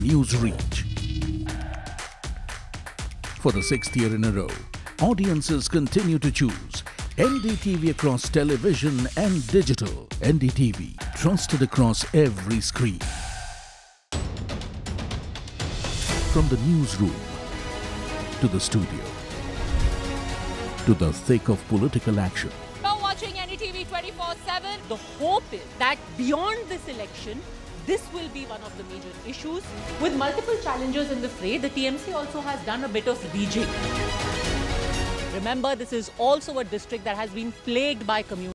News Reach. For the sixth year in a row, audiences continue to choose NDTV across television and digital. NDTV, trusted across every screen. From the newsroom to the studio to the thick of political action. You're watching NDTV 24/7. The hope is that beyond this election, this will be one of the major issues. With multiple challengers in the fray, the TMC also has done a bit of rejig. Remember, this is also a district that has been plagued by community.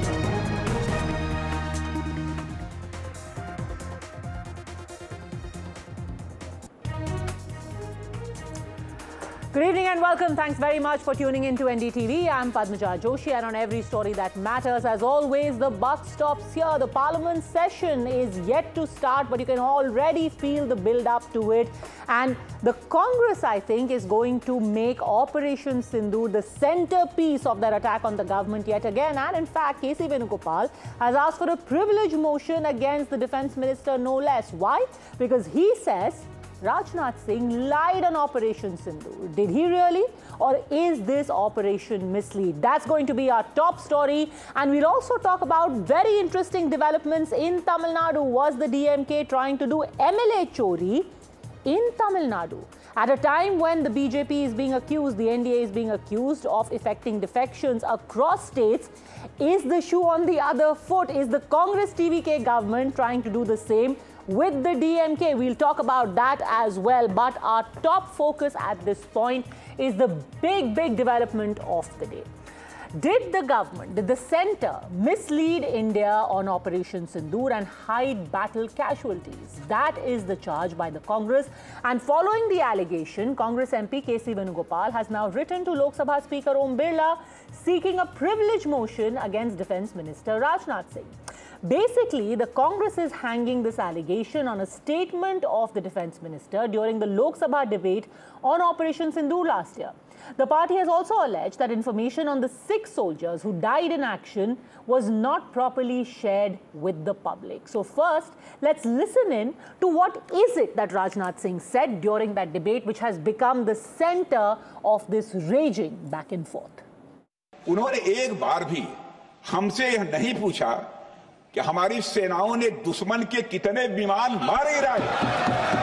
Good evening and welcome. Thanks very much for tuning in to NDTV. I'm Padmaja Joshi, and on every story that matters, as always, the buck stops here. The Parliament session is yet to start, but you can already feel the build-up to it. And the Congress, I think, is going to make Operation Sindoor the centerpiece of their attack on the government yet again. And in fact, KC Venugopal has asked for a privilege motion against the Defence Minister, no less. Why? Because he says Rajnath Singh lied on Operation Sindoor. Did he really? Or is this operation mislead? That's going to be our top story. And we'll also talk about very interesting developments in Tamil Nadu. Was the DMK trying to do MLA chori in Tamil Nadu at a time when the BJP is being accused, the NDA is being accused of effecting defections across states? Is the shoe on the other foot? Is the Congress TVK government trying to do the same with the DMK? We'll talk about that as well. But our top focus at this point is the big development of the day. Did the government, did the centre mislead India on Operation Sindoor and hide battle casualties? That is the charge by the Congress. And following the allegation, Congress MP KC Venugopal has now written to Lok Sabha Speaker Om Birla seeking a privilege motion against Defence Minister Rajnath Singh. Basically, the Congress is hanging this allegation on a statement of the Defence Minister during the Lok Sabha debate on Operation Sindoor last year. The party has also alleged that information on the 6 soldiers who died in action was not properly shared with the public. So first, let's listen in to what is it that Rajnath Singh said during that debate, which has become the center of this raging back and forth. उन्होंने एक बार भी हमसे यह नहीं पूछा कि हमारी सेनाओं ने दुश्मन के कितने विमान मारे इराक।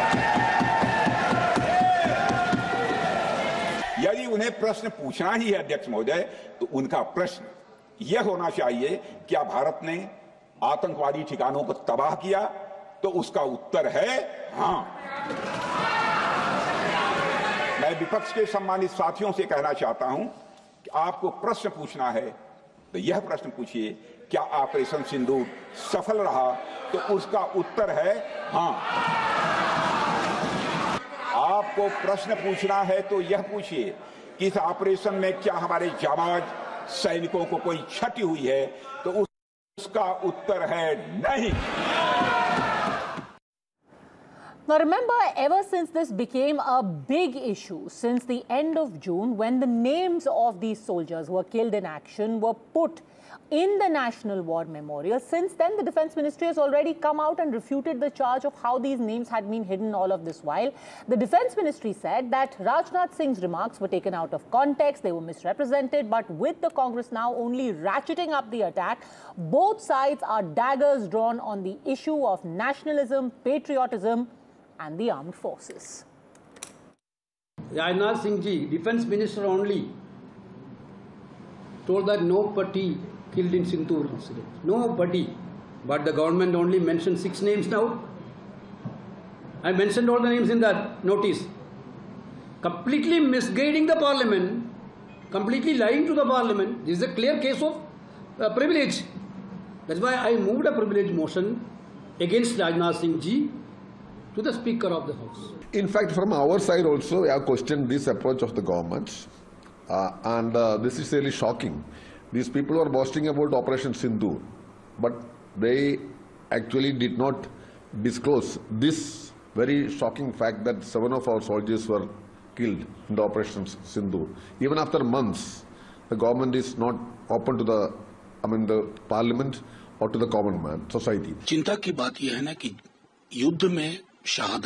यदि उन्हें प्रश्न पूछना ही है अध्यक्ष महोदय, तो उनका प्रश्न यह होना चाहिए, क्या भारत ने आतंकवादी ठिकानों को तबाह किया? तो उसका उत्तर है हां। मैं विपक्ष के सम्मानित साथियों से कहना चाहता हूं कि आपको प्रश्न पूछना है तो यह प्रश्न पूछिए, क्या ऑपरेशन सिंदूर सफल रहा? तो उसका उत्तर है हां। आपको प्रश्न पूछना है तो यह पूछिए कि इस ऑपरेशन में क्या हमारे जाबाज सैनिकों को कोई क्षति हुई है? तो उसका उत्तर है नहीं। Now remember, ever since this became a big issue, since the end of June, when the names of these soldiers who were killed in action were put in the National War Memorial, since then the Defence Ministry has already come out and refuted the charge of how these names had been hidden all of this while. The Defence Ministry said that Rajnath Singh's remarks were taken out of context, they were misrepresented, but with the Congress now only ratcheting up the attack, both sides are daggers drawn on the issue of nationalism, patriotism and the armed forces. Rajnath Singh ji, Defence Minister only, told that no party killed in Sindoor incident. Nobody. But the government only mentioned 6 names now. I mentioned all the names in that notice. Completely misguiding the parliament, completely lying to the parliament. This is a clear case of privilege. That's why I moved a privilege motion against Rajnath Singh ji to the Speaker of the House. In fact, from our side also, we have questioned this approach of the government. This is really shocking. These people are boasting about Operation Sindoor, but they actually did not disclose this very shocking fact that 7 of our soldiers were killed in the Operation Sindoor. Even after months, the government is not open to the parliament or to the common man, society. चिंता की बात यह है ना कि युद्ध में शहादत